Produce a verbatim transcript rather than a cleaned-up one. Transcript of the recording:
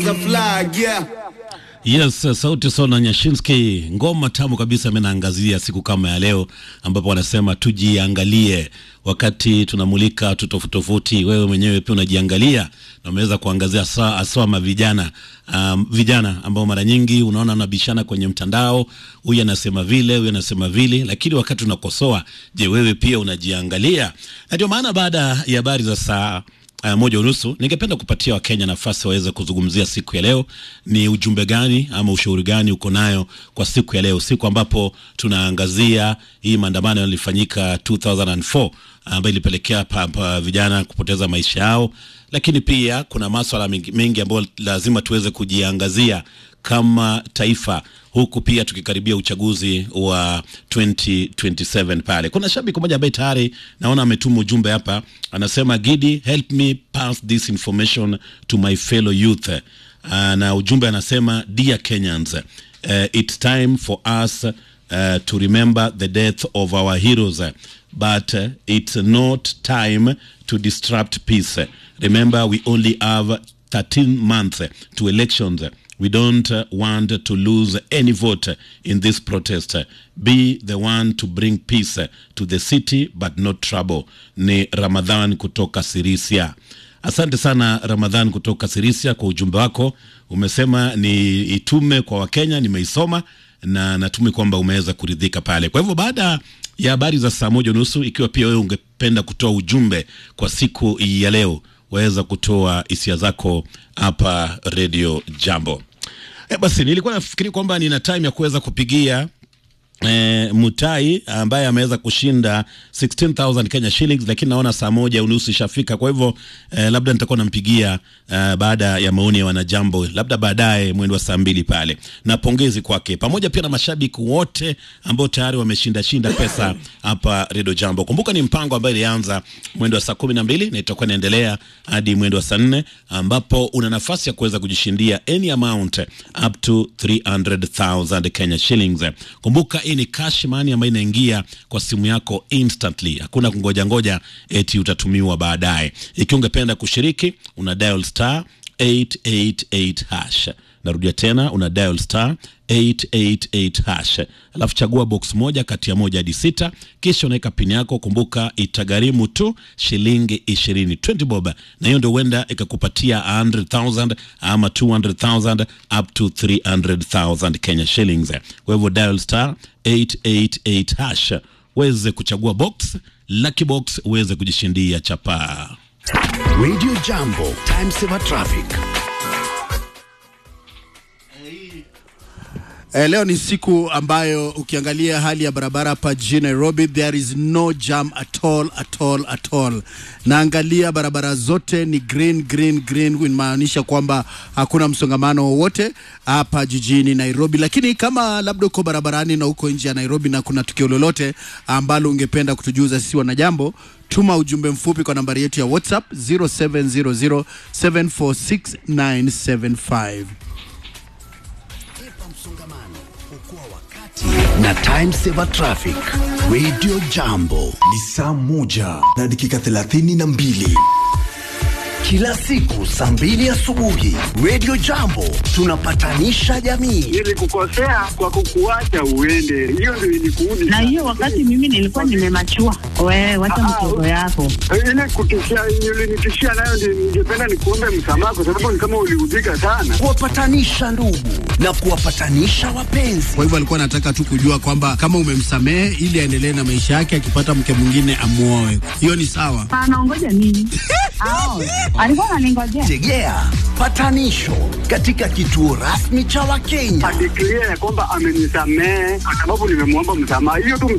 The flag, yeah. Yes, sauti Sol na Nyashinski, ngoma tamu kabisa. Amenaangazia siku kama ya leo ambapo wanasema tujiangalie wakati tunamulika tutofauti. Wewe mwenyewe pia unajiangalia na umeweza kuangazia saa asoma vijana um, vijana ambao mara nyingi unaona wanabishana kwenye mtandao, huyu anasema vile, huyu anasema vile, lakini wakati unakosoa, je, wewe pia unajiangalia? Na ndio maana baada ya habari za saa Uh, moja unusu ningependa kupatia Wakenya nafasi waweze kuzungumzia siku ya leo. Ni ujumbe gani ama ushauri gani uko nayo kwa siku ya leo, siku ambapo tunaangazia hii maandamano yalifanyika two thousand four ambayo ilipelekea pa vijana kupoteza maisha yao, lakini pia kuna masuala mengi ambayo lazima tuweze kujiangazia kama taifa, huku pia tukikaribia uchaguzi wa twenty twenty-seven pale. Kuna shabiki mmoja ambaye tayari naona ametuma ujumbe hapa, anasema Gidi, help me pass this information to my fellow youth. Uh, na ujumbe anasema, dear Kenyans, uh, it's time for us uh, to remember the death of our heroes, but uh, it's not time to disrupt peace. Remember, we only have thirteen months to elections. We don't uh, want to lose any vote in this protest. Be the one to bring peace to the city, but not trouble. Ni Ramadhan kutoka Sirisia. Asante sana Ramadhan kutoka Sirisia kwa ujumbe wako. Umesema ni itume kwa Wakenya, nimeisoma na natume kwamba umeweza kuridhika pale. Kwa hivyo baada ya habari za saa moja nusu, ikiwa pia wewe ungependa kutoa ujumbe kwa siku ya leo, waweza kutoa hisia zako hapa Radio Jambo. E, basi nilikuwa nafikiri kwamba nina time ya kuweza kupigia E, Mutai ambaye ameweza kushinda sixteen thousand Kenya shillings, lakini naona saa moja unusu ishafika. Kwa hivyo e, labda nitakuwa nampigia e, baada ya maoni ya wanajambo, labda baadaye mwendo wa saa mbili pale. Na pongezi kwake pamoja pia na mashabiki wote ambao tayari wameshinda shinda pesa hapa Radio Jambo. Kumbuka ni mpango ambao ilianza mwendo wa saa kumi na mbili na itakuwa inaendelea hadi mwendo wa saa nne, ambapo una nafasi ya kuweza kujishindia any amount up to three hundred thousand Kenya shillings. Kumbuka ni cash money ambayo inaingia kwa simu yako instantly. Hakuna kungoja ngoja eti utatumiwa baadaye. Ikiwa ungependa kushiriki, una dial star eight eight eight hash. Narudia tena, una dial star eight eight eight hash. Alafu chagua box moja kati ya moja hadi sita, kisha unaweka pin yako. Kumbuka itagharimu tu shilingi ishirini, twenty bob, na hiyo ndio huenda ikakupatia one hundred thousand ama two hundred thousand up to three hundred thousand Kenya shillings. Kwa hivyo dial star eight eight eight hash uweze kuchagua box, lucky box, uweze kujishindia chapa. Radio Jambo, time saver traffic. Eh, leo ni siku ambayo ukiangalia hali ya barabara hapa jijini Nairobi, there is no jam at all at all at all. Naangalia barabara zote ni green green green, inamaanisha kwamba hakuna msongamano wowote hapa jijini Nairobi. Lakini kama labda uko barabarani na uko nje ya Nairobi na kuna tukio lolote ambalo ungependa kutujuza sisi wanajambo, tuma ujumbe mfupi kwa nambari yetu ya WhatsApp zero seven zero zero seven four six nine seven five. Na time saver traffic. Radio Jambo ni saa moja na dakika thelathini na mbili. Kila siku saa mbili asubuhi Radio Jambo tunapatanisha jamii. Nilikukosea kwa kukuacha uende, hiyo ndio ilikuudi. Na hiyo wakati mimi nilikuwa nimemachua. Wewe wacha mtoto yako. Ile kutishia, ile nitishia nayo ndio ningependa nikuombe msamaha, kwa sababu ni kama uliudhika sana. Kuwapatanisha ndugu na kuwapatanisha wapenzi. Kwa hivyo alikuwa anataka tu kujua kwamba kama umemsamehe ili aendelee na maisha yake, akipata mke mwingine amuoe. Hiyo ni sawa. Anaongoja nini? Ao, alikuwa ananingojea. Tegea patanisho katika kituo rasmi cha Wakenya. Adeclare kwamba amenisamehe kwa sababu nimemwomba msamaha. Hiyo tu